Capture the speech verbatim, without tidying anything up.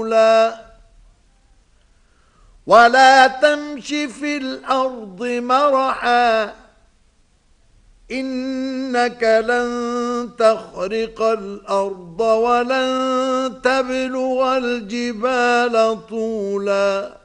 ولا تمش في الأرض مرحا إنك لن تخرق الأرض ولن تبلغ الجبال طولا